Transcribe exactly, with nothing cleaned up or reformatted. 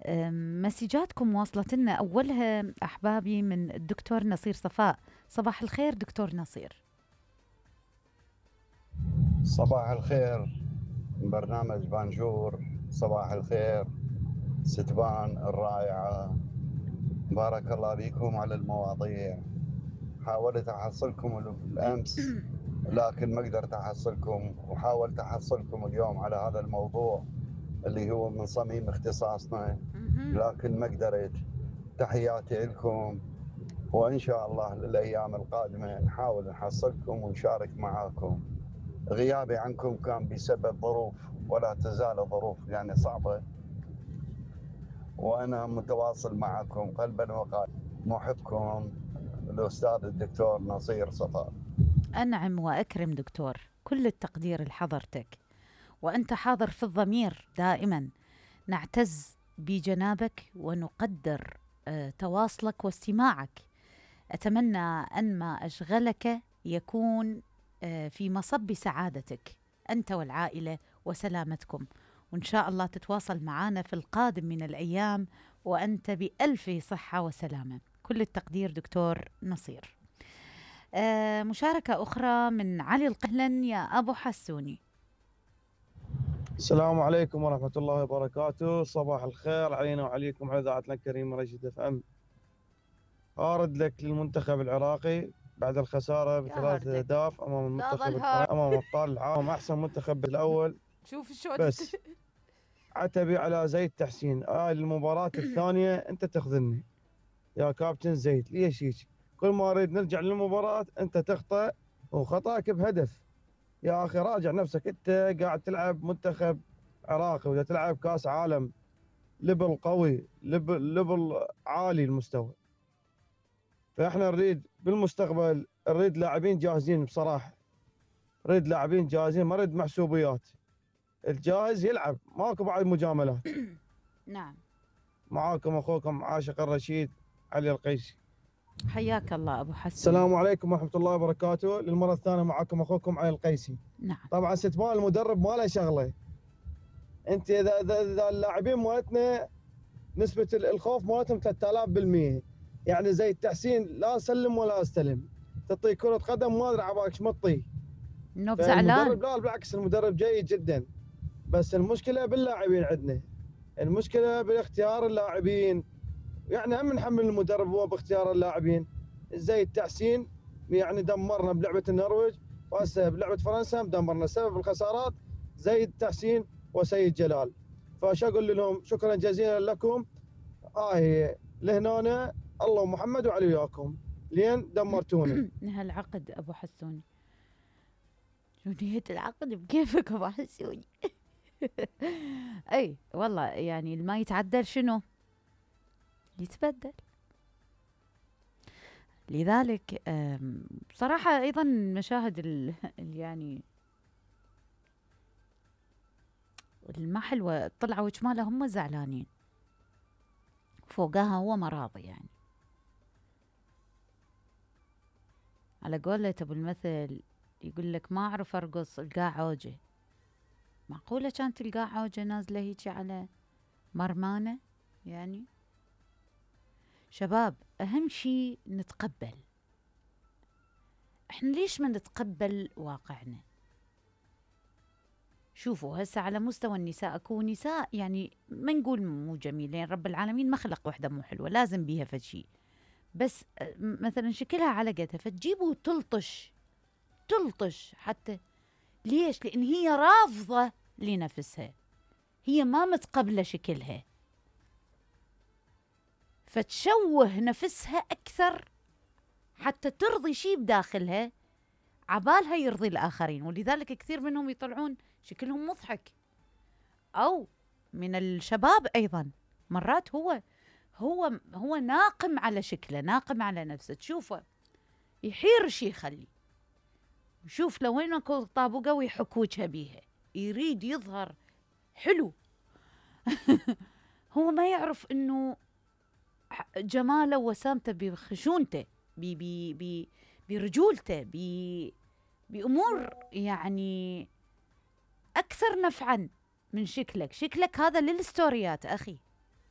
أم، مسجاتكم واصلت لنا، أولها أحبابي من الدكتور نصير صفاء. صباح الخير دكتور نصير. صباح الخير برنامج بانجور. صباح الخير ستبان الرائعة، بارك الله بكم على المواضيع. حاولت أحصلكم الأمس لكن ما قدرت أحصلكم، وحاولت أحصلكم اليوم على هذا الموضوع اللي هو من صميم اختصاصنا لكن ما قدرت. تحياتي لكم، وإن شاء الله للأيام القادمة نحاول نحصلكم ونشارك معاكم. غيابي عنكم كان بسبب ظروف، ولا تزال ظروف يعني صعبة، وأنا متواصل معكم قلبا وقالبا. محبكم الأستاذ الدكتور نصير صفاء. أنعم وأكرم دكتور، كل التقدير لحضرتك، وأنت حاضر في الضمير دائما. نعتز بجنابك ونقدر آه، تواصلك واستماعك. أتمنى أن ما أشغلك يكون آه، في مصب سعادتك أنت والعائلة وسلامتكم، وإن شاء الله تتواصل معنا في القادم من الأيام وأنت بألف صحة وسلامة. كل التقدير دكتور نصير. آه، مشاركة أخرى من علي القهلن. يا أبو حسوني. السلام عليكم ورحمة الله وبركاته. صباح الخير علينا وعليكم على إذاعتنا الكريمة رشيد اف ام. أرد لك للمنتخب العراقي بعد الخسارة بثلاث أهداف أمام المنتخب الفرنسي أمام أبطال العالم، أحسن منتخب الأول. شوف شو بس عتبي على زيد تحسين. هاي آه المباراة الثانية أنت تخذلني يا كابتن زيد. ليش هيك؟ كل ما أريد نرجع للمباراة أنت تخطأ، وخطأك بهدف. يا أخي راجع نفسك، أنت قاعد تلعب منتخب عراقي وإذا تلعب كاس عالم ليفل قوي، ليفل ليفل عالي المستوى. فاحنا نريد بالمستقبل نريد لاعبين جاهزين بصراحه، نريد لاعبين جاهزين، ما نريد محسوبيات. الجاهز يلعب، ماكو بعد مجاملات. نعم. معاكم اخوكم عاشق الرشيد علي القيسي. حياك الله أبو حسن. السلام عليكم ورحمه الله وبركاته. للمره الثانيه معاكم اخوكم علي القيسي. نعم. طبعا ستبان المدرب ما له شغله. انت اذا اذا اللاعبين مالتنا نسبه الخوف مالتهم ثلاثة آلاف بالمئة، يعني زي التحسين لا سلم ولا استلم. تعطيه كره قدم ما ادري عبالك ما تطيه. انه بزعلان. المدرب لا بالعكس، المدرب جيد جدا، بس المشكله باللاعبين عندنا، المشكله باختيار اللاعبين. يعني هم نحمل المدرب هو باختيار اللاعبين. زي التحسين يعني دمرنا بلعبه النرويج، وهسه بلعبه فرنسا دمرنا سبب الخسارات زي التحسين وسيد جلال. فاش اقول لهم شكرا جزيلا لكم. آه لهنا الله ومحمد وعلي وياكم لين دمرتونا. نهى العقد أبو حسوني. شو نهاية العقد بكيفك أبو حسوني. أي والله يعني ما يتعدل شنو يتبدل. لذلك بصراحة أيضا مشاهد ال يعني الما حلوة طلعوا وجماله هم زعلانين، فوقها هو مراضي. يعني على قولة أبو المثل يقول لك ما أعرف أرقص القاع عوجة. معقولة كانت القاع عوجة نازلة هيك على مرمانة؟ يعني شباب أهم شي نتقبل. احنا ليش ما نتقبل واقعنا؟ شوفوا هسه على مستوى النساء، اكو نساء يعني ما نقول مو جميلين، رب العالمين ما خلق وحده مو حلوه، لازم بيها فشي، بس مثلا شكلها على قدها فتجيبوا تلطش تلطش حتى. ليش؟ لان هي رافضه لنفسها، هي ما متقبله شكلها، فتشوه نفسها اكثر حتى ترضي شيء بداخلها عبالها يرضي الآخرين. ولذلك كثير منهم يطلعون شكلهم مضحك. أو من الشباب أيضا مرات هو هو هو ناقم على شكله، ناقم على نفسه، تشوفه يحير شي يخلي شوف لو وين اكو طابوقه ويحك وجهه بيها، يريد يظهر حلو. هو ما يعرف انه جماله وسامته بخشونته، بي بي بي برجولته، بي بأمور يعني أكثر نفعاً من شكلك. شكلك هذا للستوريات أخي،